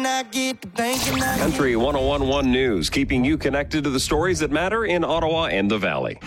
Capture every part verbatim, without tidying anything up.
I get the bank. Country one oh one point one News, keeping you connected to the stories that matter in Ottawa and the Valley.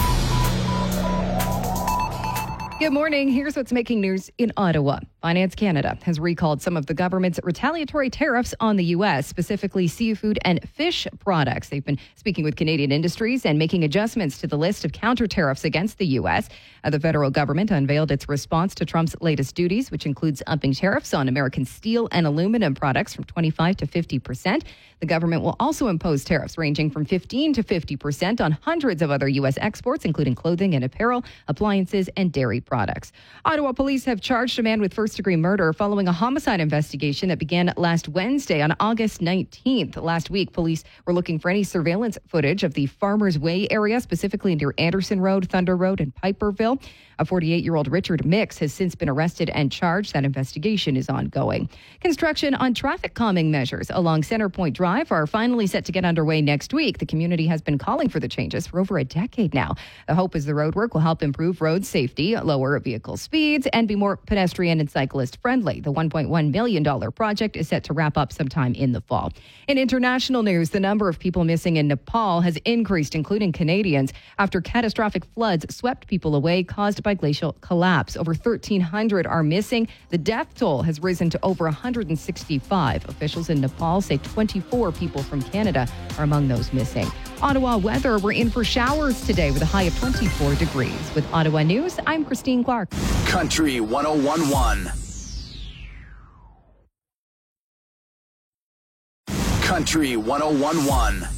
Good morning. Here's what's making news in Ottawa. Finance Canada has recalled some of the government's retaliatory tariffs on the U S, specifically seafood and fish products. They've been speaking with Canadian industries and making adjustments to the list of counter tariffs against the U S. Uh, the federal government unveiled its response to Trump's latest duties, which includes upping tariffs on American steel and aluminum products from twenty-five to fifty percent. The government will also impose tariffs ranging from fifteen to fifty percent on hundreds of other U S exports, including clothing and apparel, appliances, and dairy products. Ottawa police have charged a man with first-degree murder following a homicide investigation that began last Wednesday on August nineteenth. Last week, police were looking for any surveillance footage of the Farmers Way area, specifically near Anderson Road, Thunder Road, and Piperville. A forty-eight-year-old Richard Mix has since been arrested and charged. That investigation is ongoing. Construction on traffic calming measures along Centrepoint Drive are finally set to get underway next week. The community has been calling for the changes for over a decade now. The hope is the roadwork will help improve road safety, lower vehicle speeds, and be more pedestrian and cyclist friendly. The one point one million dollars project is set to wrap up sometime in the fall. In international news, the number of people missing in Nepal has increased, including Canadians, after catastrophic floods swept people away caused by glacial collapse. Over thirteen hundred are missing. The death toll has risen to over one hundred sixty-five. Officials in Nepal say twenty-four people from Canada are among those missing. Ottawa weather, we're in for showers today with a high of twenty-four degrees. With Ottawa News, I'm Christine Clark. Country one oh one point one. Country one oh one point one.